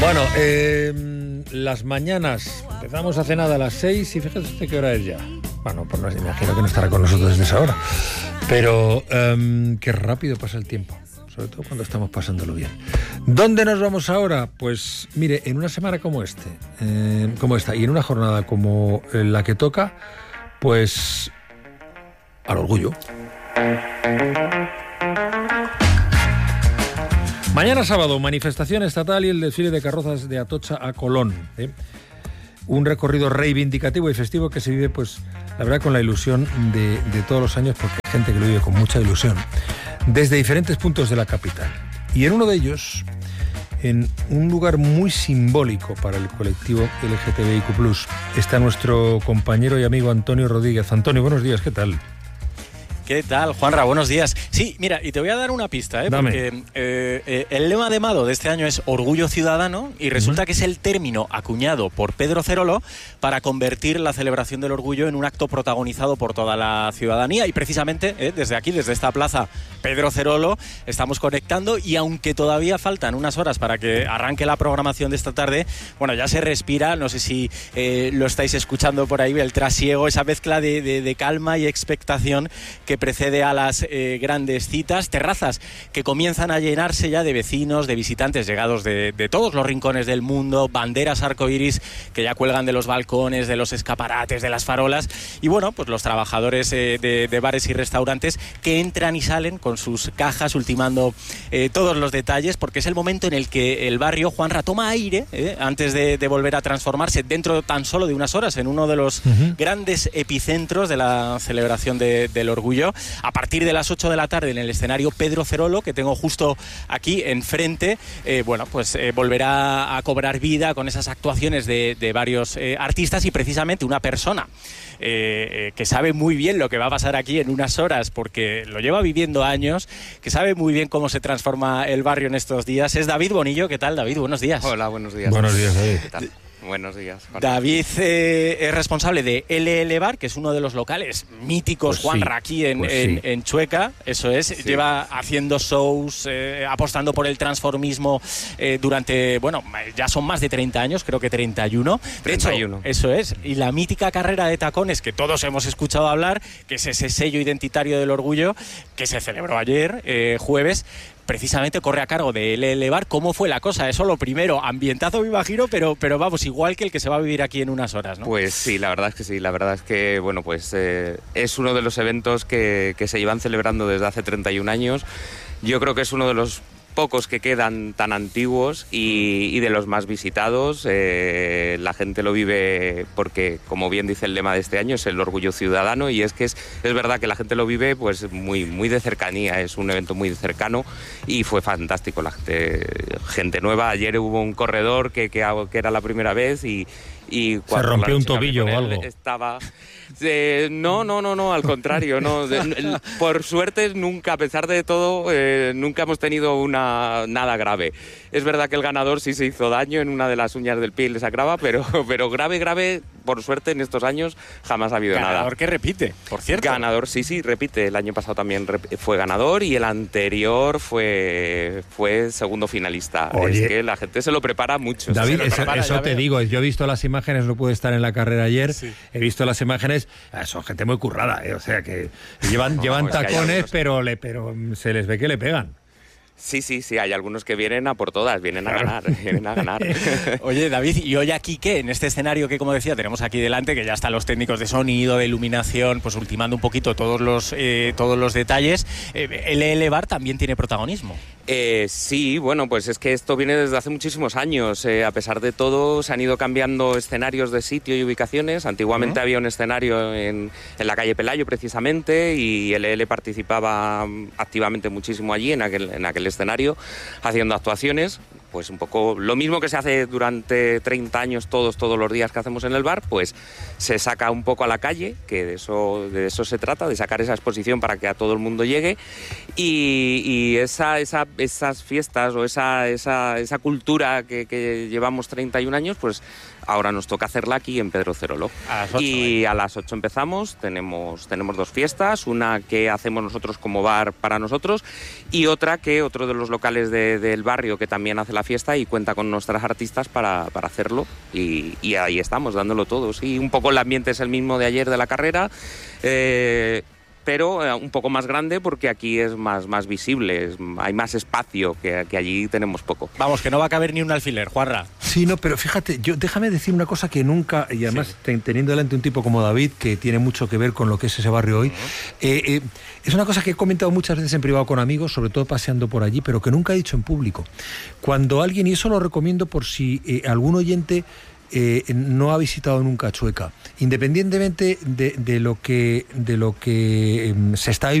Bueno, las mañanas empezamos hace nada a las 6 y fíjate usted qué hora es ya. Bueno, pues no, imagino que no estará con nosotros desde esa hora. Pero qué rápido pasa el tiempo, sobre todo cuando estamos pasándolo bien. ¿Dónde nos vamos ahora? Pues mire, en una semana como esta, y en una jornada como la que toca, pues al orgullo. Mañana sábado, manifestación estatal y el desfile de carrozas de Atocha a Colón. Un recorrido reivindicativo y festivo que se vive, pues, la verdad, con la ilusión de todos los años, porque hay gente que lo vive con mucha ilusión, desde diferentes puntos de la capital. Y en uno de ellos, en un lugar muy simbólico para el colectivo LGTBIQ+, está nuestro compañero y amigo Antonio Rodríguez. Antonio, buenos días, ¿qué tal? ¿Qué tal, Juanra? Buenos días. Sí, mira, y te voy a dar una pista, porque el lema de Mado de este año es Orgullo Ciudadano, y resulta que es el término acuñado por Pedro Cerolo para convertir la celebración del orgullo en un acto protagonizado por toda la ciudadanía. Y precisamente desde aquí, desde esta plaza Pedro Cerolo, estamos conectando, y aunque todavía faltan unas horas para que arranque la programación de esta tarde, bueno, ya se respira, no sé si lo estáis escuchando por ahí, el trasiego, esa mezcla de calma y expectación que precede a las grandes citas, terrazas que comienzan a llenarse ya de vecinos, de visitantes llegados de todos los rincones del mundo, banderas arcoiris que ya cuelgan de los balcones, de los escaparates, de las farolas, y bueno, pues los trabajadores de bares y restaurantes que entran y salen con sus cajas ultimando todos los detalles, porque es el momento en el que el barrio, Juanra, toma aire antes de volver a transformarse dentro tan solo de unas horas en uno de los grandes epicentros de la celebración del orgullo. A partir de las 8 de la tarde en el escenario Pedro Cerolo, que tengo justo aquí enfrente, volverá a cobrar vida con esas actuaciones de varios artistas, y precisamente una persona que sabe muy bien lo que va a pasar aquí en unas horas, porque lo lleva viviendo años, que sabe muy bien cómo se transforma el barrio en estos días, es David Bonillo. ¿Qué tal, David? Buenos días. Hola, buenos días. Buenos días, David. ¿Qué tal? Buenos días, Juan. David es responsable de LL Bar, que es uno de los locales míticos, pues Juanra, aquí en Chueca. Eso es, sí. Lleva haciendo shows, apostando por el transformismo durante, ya son más de 30 años, creo que 31. De 31. hecho, eso es. Y la mítica carrera de tacones, que todos hemos escuchado hablar, que es ese sello identitario del orgullo, que se celebró ayer, jueves, precisamente corre a cargo de LL Bar. ¿Cómo fue la cosa? Eso lo primero, ambientazo me imagino, pero vamos, igual que el que se va a vivir aquí en unas horas, ¿no? Pues sí, la verdad es que sí, la verdad es que, es uno de los eventos que se llevan celebrando desde hace 31 años. Yo creo que es uno de los pocos que quedan tan antiguos y de los más visitados. La gente lo vive porque, como bien dice el lema de este año, es el orgullo ciudadano, y es que es verdad que la gente lo vive pues muy, muy de cercanía. Es un evento muy cercano y fue fantástico. La gente nueva. Ayer hubo un corredor que era la primera vez y se rompió un tobillo o algo. Estaba... No, al contrario, no. Por suerte nunca, a pesar de todo, nunca hemos tenido nada grave. Es verdad que el ganador sí se hizo daño en una de las uñas del pie y le sacraba, pero grave, por suerte en estos años jamás ha habido nada. Ganador que repite, por cierto. Ganador, sí, repite. El año pasado también fue ganador y el anterior fue segundo finalista. Oye, es que la gente se lo prepara mucho. David, eso te digo, yo he visto las imágenes, no pude estar en la carrera ayer, sí. He visto las imágenes, son gente muy currada, o sea que llevan tacones, pero se les ve que le pegan. Sí, hay algunos que vienen a por todas, vienen a ganar. Oye, David, ¿y hoy aquí qué? En este escenario que, como decía, tenemos aquí delante, que ya están los técnicos de sonido, de iluminación, pues ultimando un poquito todos los detalles, LL Bar también tiene protagonismo. Sí, pues es que esto viene desde hace muchísimos años. A pesar de todo, se han ido cambiando escenarios de sitio y ubicaciones. Antiguamente había un escenario en la calle Pelayo, precisamente, y LL participaba activamente muchísimo allí, en aquel escenario, haciendo actuaciones. Pues un poco lo mismo que se hace durante 30 años todos los días que hacemos en el bar, pues se saca un poco a la calle, que de eso se trata, de sacar esa exposición para que a todo el mundo llegue, y esas fiestas o esa cultura que llevamos 31 años, pues ahora nos toca hacerla aquí en Pedro Cerolo. A las 8 empezamos, tenemos dos fiestas, una que hacemos nosotros como bar para nosotros y otra que otro de los locales del barrio que también hace la la fiesta y cuenta con nuestras artistas para hacerlo y ahí estamos dándolo todo. Sí, un poco el ambiente es el mismo de ayer de la carrera, pero un poco más grande porque aquí es más visible, hay más espacio, que allí tenemos poco. Vamos, que no va a caber ni un alfiler, Juanra. Sí, no, pero fíjate, déjame decir una cosa que nunca, y además teniendo delante un tipo como David, que tiene mucho que ver con lo que es ese barrio hoy, es una cosa que he comentado muchas veces en privado con amigos, sobre todo paseando por allí, pero que nunca he dicho en público. Cuando alguien, y eso lo recomiendo por si algún oyente no ha visitado nunca Chueca, independientemente de lo que se está